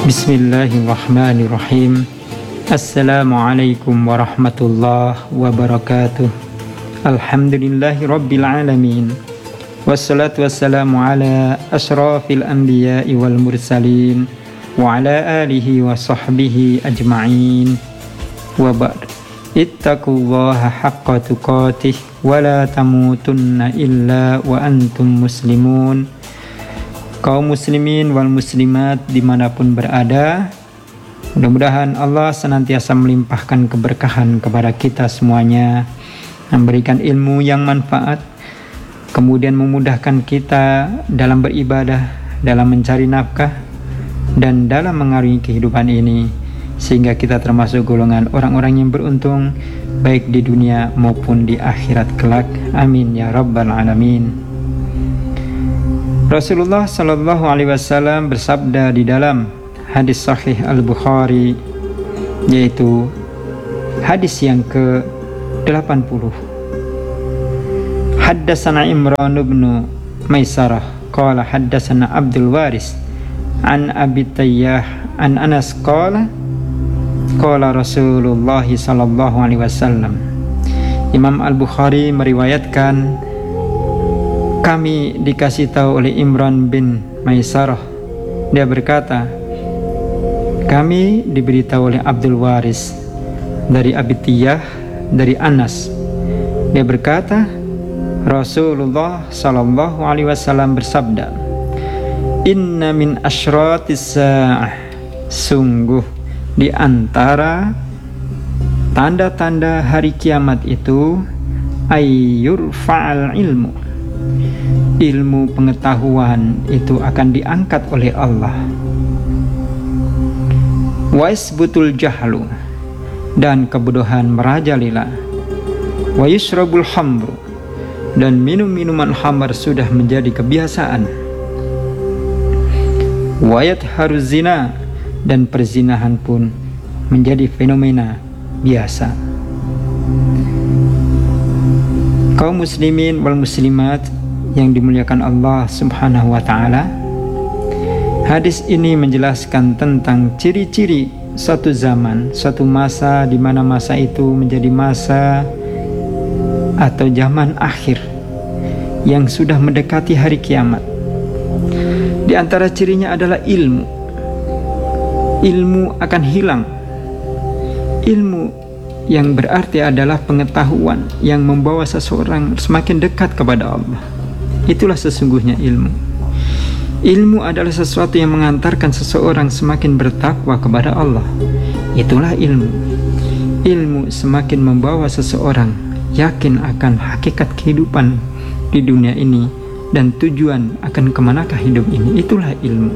Bismillahirrahmanirrahim. Assalamualaikum warahmatullahi wabarakatuh. Alhamdulillahi rabbil alamin. Wassalatu wassalamu ala ashrafil anbiya'i wal mursalin wa ala alihi wa sahbihi ajma'in. Wa ba'd. Ittaqullaha haqqa tuqatih wa la tamutunna illa wa antum muslimun. Kaum muslimin wal muslimat dimanapun berada, mudah-mudahan Allah senantiasa melimpahkan keberkahan kepada kita semuanya, memberikan ilmu yang manfaat, kemudian memudahkan kita dalam beribadah, dalam mencari nafkah, dan dalam mengarungi kehidupan ini, sehingga kita termasuk golongan orang-orang yang beruntung baik di dunia maupun di akhirat kelak. Amin ya rabbal alamin. Rasulullah Shallallahu Alaihi Wasallam bersabda di dalam hadis Sahih Al-Bukhari, yaitu hadis yang ke-80. Haddatsana Imran bin Maisarah qala haddatsana Abdul Waris an Abi Tayyah an Anas qala Rasulullah Shallallahu Alaihi Wasallam. Imam Al-Bukhari meriwayatkan, kami dikasih tahu oleh Imran bin Maisarah, dia berkata, kami diberitahu oleh Abdul Waris dari Abi Tiyah dari Anas, dia berkata, Rasulullah Sallallahu Alaihi Wasallam bersabda, inna min asyratis sa'ah, sungguh di antara tanda-tanda hari kiamat itu, ayyurfa'al ilmu, ilmu pengetahuan itu akan diangkat oleh Allah, wa isbutul jahlu, dan kebodohan merajalela, wa yusrabul hamru, dan minum-minuman khamar sudah menjadi kebiasaan, wa yadharu zina, dan perzinahan pun menjadi fenomena biasa. Kaum muslimin wal muslimat yang dimuliakan Allah Subhanahu wa ta'ala, hadis ini menjelaskan tentang ciri-ciri suatu zaman, suatu masa, di mana masa itu menjadi masa atau zaman akhir yang sudah mendekati hari kiamat. Di antara cirinya adalah ilmu. Ilmu akan hilang. Ilmu yang berarti adalah pengetahuan yang membawa seseorang semakin dekat kepada Allah. Itulah sesungguhnya ilmu. Ilmu adalah sesuatu yang mengantarkan seseorang semakin bertakwa kepada Allah. Itulah ilmu. Ilmu semakin membawa seseorang yakin akan hakikat kehidupan di dunia ini dan tujuan akan kemanakah hidup ini. Itulah ilmu.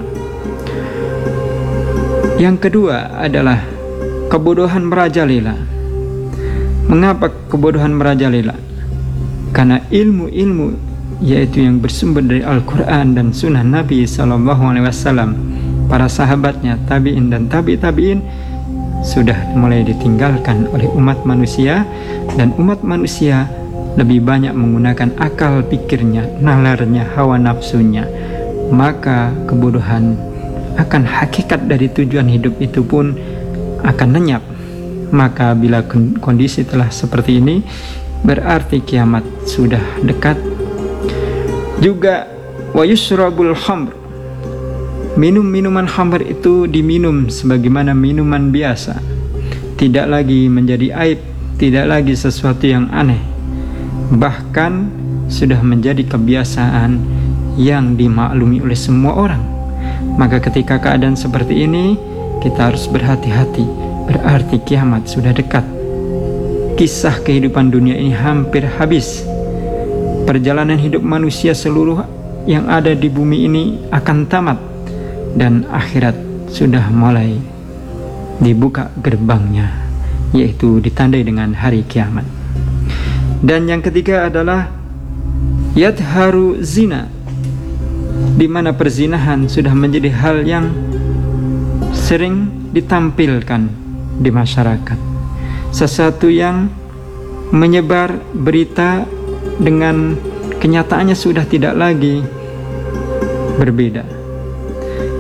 Yang kedua adalah kebodohan merajalela. Mengapa kebodohan merajalela? Karena ilmu-ilmu yaitu yang bersumber dari Al-Quran dan Sunnah Nabi SAW, para sahabatnya, tabi'in dan tabi'in sudah mulai ditinggalkan oleh umat manusia, dan umat manusia lebih banyak menggunakan akal pikirnya, nalarnya, hawa nafsunya. Maka kebodohan akan hakikat dari tujuan hidup itu pun akan lenyap. Maka bila kondisi telah seperti ini, berarti kiamat sudah dekat. Juga wa yusrabul khamr, minum-minuman khamr itu diminum sebagaimana minuman biasa, tidak lagi menjadi aib, tidak lagi sesuatu yang aneh, bahkan sudah menjadi kebiasaan yang dimaklumi oleh semua orang. Maka ketika keadaan seperti ini, kita harus berhati-hati, berarti kiamat sudah dekat. Kisah kehidupan dunia ini hampir habis. Perjalanan hidup manusia seluruh yang ada di bumi ini akan tamat, dan akhirat sudah mulai dibuka gerbangnya, yaitu ditandai dengan hari kiamat. Dan yang ketiga adalah yadharu zina, di mana perzinahan sudah menjadi hal yang sering ditampilkan di masyarakat, sesuatu yang menyebar berita dengan kenyataannya sudah tidak lagi berbeda.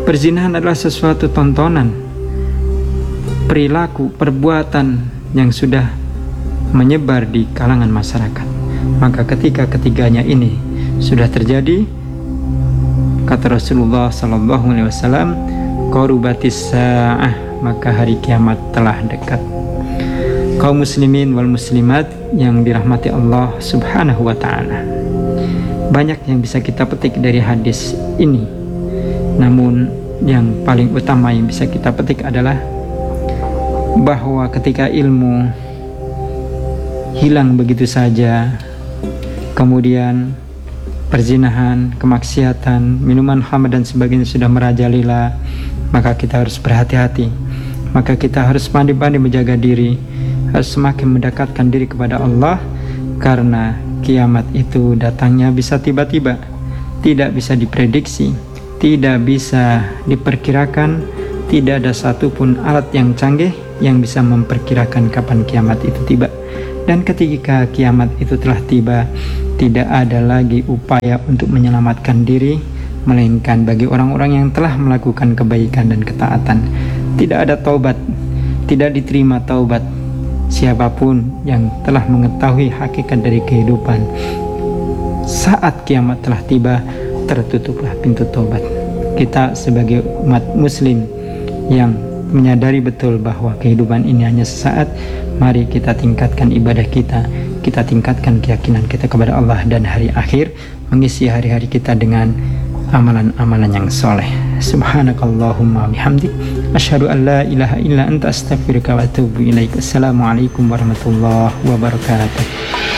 Perzinahan adalah sesuatu tontonan, perilaku, perbuatan yang sudah menyebar di kalangan masyarakat. Maka ketika ketiganya ini sudah terjadi, kata Rasulullah SAW, qarubatis sa'ah, maka hari kiamat telah dekat. Kaum muslimin wal muslimat yang dirahmati Allah Subhanahu wa ta'ala, banyak yang bisa kita petik dari hadis ini. Namun yang paling utama yang bisa kita petik adalah bahwa ketika ilmu hilang begitu saja, kemudian perzinahan, kemaksiatan, minuman khamr dan sebagainya sudah merajalela, maka kita harus berhati-hati. Maka kita harus pandai-pandai menjaga diri, harus semakin mendekatkan diri kepada Allah, karena kiamat itu datangnya bisa tiba-tiba, tidak bisa diprediksi, tidak bisa diperkirakan. Tidak ada satupun alat yang canggih yang bisa memperkirakan kapan kiamat itu tiba. Dan ketika kiamat itu telah tiba, tidak ada lagi upaya untuk menyelamatkan diri, melainkan bagi orang-orang yang telah melakukan kebaikan dan ketaatan. Tidak ada taubat, tidak diterima taubat siapapun yang telah mengetahui hakikat dari kehidupan. Saat kiamat telah tiba, tertutuplah pintu taubat. Kita sebagai umat muslim yang menyadari betul bahwa kehidupan ini hanya sesaat, mari kita tingkatkan ibadah kita, kita tingkatkan keyakinan kita kepada Allah dan hari akhir, mengisi hari-hari kita dengan amalan-amalan yang soleh. Subhanakallahumma bihamdik, asyhadu an la ilaha illa anta astaghfiruka wa atubu ilaik. Assalamualaikum warahmatullahi wabarakatuh.